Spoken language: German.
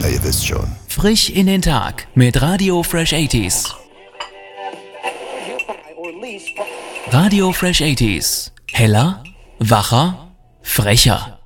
Ja, ihr wisst schon. Frisch in den Tag mit Radio Fresh 80s. Radio Fresh 80s. Heller, wacher, frecher.